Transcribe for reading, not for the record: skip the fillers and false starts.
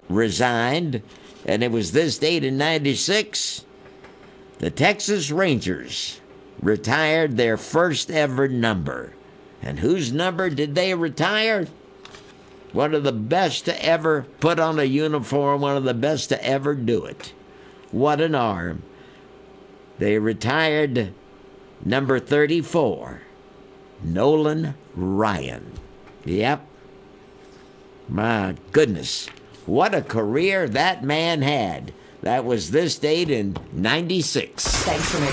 resigned, and it was this date in 96, the Texas Rangers retired their first ever number. And whose number did they retire? One of the best to ever put on a uniform, one of the best to ever do it. What an arm. They retired number 34, Nolan Ryan. Yep. My goodness. What a career that man had. That was this date in 96. Thanks for making